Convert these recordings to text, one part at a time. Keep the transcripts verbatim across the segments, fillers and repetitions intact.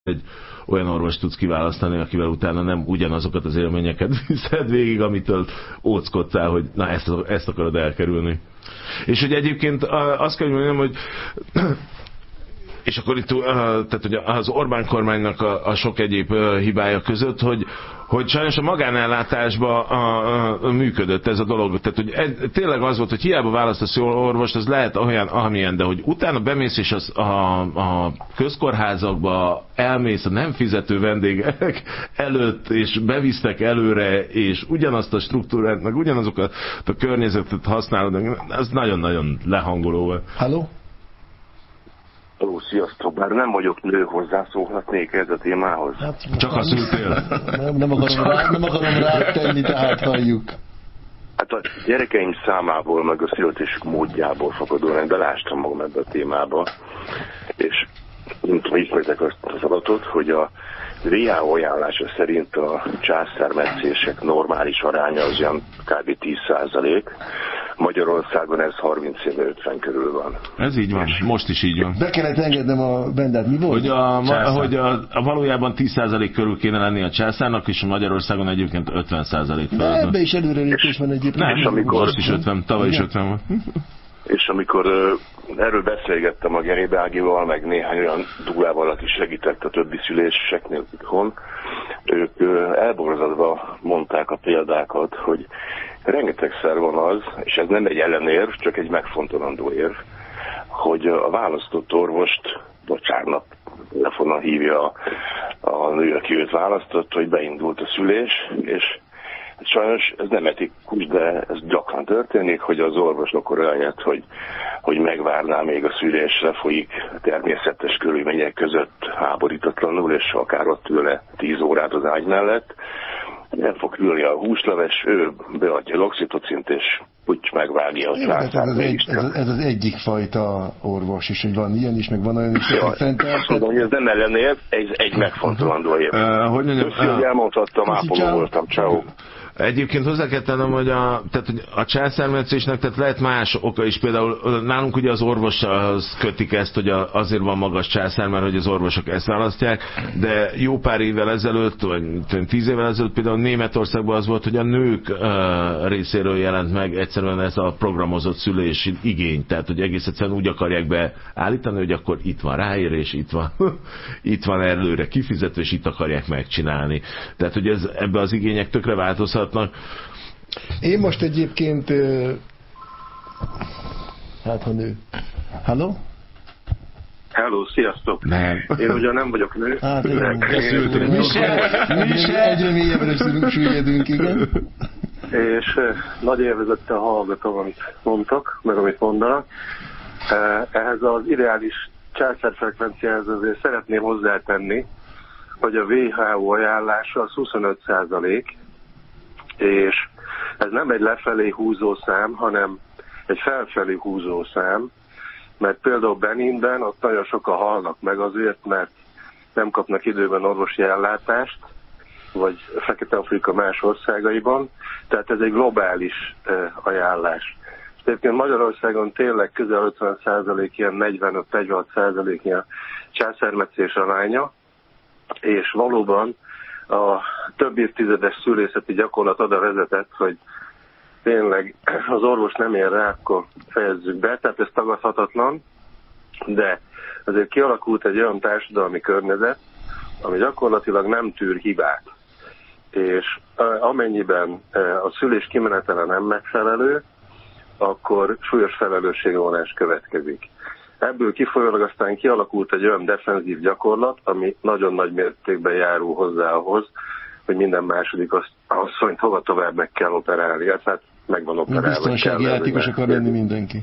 egy olyan orvos tudsz kiválasztani, akivel utána nem ugyanazokat az élményeket viszed végig, amitől óckodtál, hogy na ezt, ezt akarod elkerülni. És hogy egyébként azt kell mondjam, hogy és akkor itt tehát, hogy az Orbán kormánynak a, a sok egyéb hibája között, hogy, hogy sajnos a magánellátásban a, a, működött ez a dolog. Tehát, hogy ez, tényleg az volt, hogy hiába választasz jól orvost, az lehet olyan, amilyen, de hogy utána bemész és az, a, a közkórházakba elmész a nem fizető vendégek előtt, és bevisztek előre, és ugyanazt a struktúrát, meg ugyanazokat a környezetet használod, ez nagyon-nagyon lehangoló volt. Halló? Halló, sziasztok, bár nem vagyok nő, hozzászólhatnék ez a témához. Hát, csak a szültél. Nem, nem akarom rá, nem akarom rátenni, tehát halljuk. Hát a gyerekeim számából, meg a születésük módjából fakadóan belástam magam ebbe a témába, és nem tudom, ismeritek azt az adatot, hogy a vé há o ajánlása szerint a császármetszések normális aránya az olyan kb. tíz százalék. Magyarországon ez harminc éve ötven körül van. Ez így van, most is így van. Be kellett engednem a bendát, mi volt? Hogy, a, hogy a, a valójában tíz százalék körül kéne lenni a császárnak, és a Magyarországon egyébként ötven százalék felett. De ebbe is előrelépés van egyébként. Nem, és amikor, most is ötven, tavaly is ötven van. És amikor uh, erről beszélgettem a Gerébe Ágival, meg néhány olyan dúlával, aki segített a többi szüléseknél itthon, ők uh, elborzadva mondták a példákat, hogy rengetegszer van az, és ez nem egy ellenérv, csak egy megfontolandó érv, hogy a választott orvost vasárnap telefonon hívja a, a nő, aki őt választott, hogy beindult a szülés, és sajnos ez nem etikus, de ez gyakran történik, hogy az orvos akkor eljött, hogy, hogy megvárná, még a szülésre folyik természetes körülmények között háborítatlanul, és akár ott tőle tíz órát az ágy mellett. El fog ülni a húsleves, ő beadja az oxitocint, és úgy megvágja a császát. Ez, egy, ez, ez az egyik fajta orvos is, hogy van ilyen is, meg van olyan is. Ja, azt mondom, hogy ez nem ellenér, ez egy megfontolandó év. Uh, hogy mondjam, Köszönöm, hogy elmondhattam, ápoló voltam, ciao. Egyébként hozzá kell tennem, hogy a, tehát, hogy a császármetszésnek tehát lehet más oka is, például nálunk ugye az orvoshoz kötik ezt, hogy a, azért van magas császár, mert hogy az orvosok ezt választják, de jó pár évvel ezelőtt, vagy tíz évvel ezelőtt például Németországban az volt, hogy a nők uh, részéről jelent meg egyszerűen ez a programozott szülési igény, tehát hogy egész egyszerűen úgy akarják beállítani, hogy akkor itt van ráérés, itt van, itt van előre kifizető, és itt akarják megcsinálni. Tehát, hogy ez, ebbe az igények tökre változhat. Én most egyébként hát ha nő. Halló? Hello, sziasztok! Nem. Én ugyan nem vagyok nő. Hát igen, beszéltünk. Mi se egyre mélyebbre süllyedünk, igen. És nagy élvezettel hallgatom, amit mondtak, meg amit mondanak. Ehhez az ideális császárfrekvenciához azért szeretném hozzátenni, hogy a vé há o ajánlása az huszonöt százalék, és ez nem egy lefelé húzó szám, hanem egy felfelé húzó szám, mert például Beninben ott nagyon sokan halnak meg azért, mert nem kapnak időben orvosi ellátást, vagy Fekete-Afrika más országaiban, tehát ez egy globális ajánlás. És egyébként Magyarországon tényleg közel ötven százalék, ilyen negyvenöt-negyvenhat százalék a császármetszés aránya, és valóban a több évtizedes szülészeti gyakorlat oda vezetett, hogy tényleg az orvos nem ér rá, akkor fejezzük be, tehát ez tagadhatatlan, de azért kialakult egy olyan társadalmi környezet, ami gyakorlatilag nem tűr hibát. És amennyiben a szülés kimenetele nem megfelelő, akkor súlyos felelősségvonás következik. Ebből kifolyólag aztán kialakult egy olyan defenzív gyakorlat, ami nagyon nagy mértékben járul hozzá ahhoz, hogy minden második asszonyt hova tovább meg kell operálni. Hát meg van operálva. Biztonsági játékos akar lenni mindenki.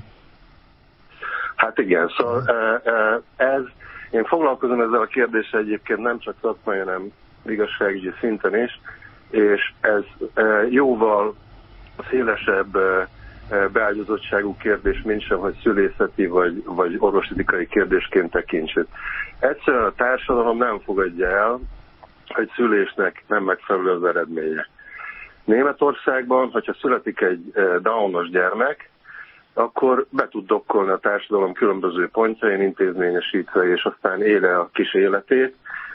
Hát igen, szóval ez, én foglalkozom ezzel a kérdéssel egyébként nem csak szakmai, hanem igazságügyi szinten is, és ez jóval szélesebb beágyazottságú kérdés, mint sem, hogy szülészeti vagy, vagy orvosetikai kérdésként tekintsük. Egyszerűen a társadalom nem fogadja el, hogy szülésnek nem megfelelő az eredménye. Németországban, hogyha születik egy Downos gyermek, akkor be tud dokkolni a társadalom különböző pontjain, intézményesítve, és aztán éle a kis életét,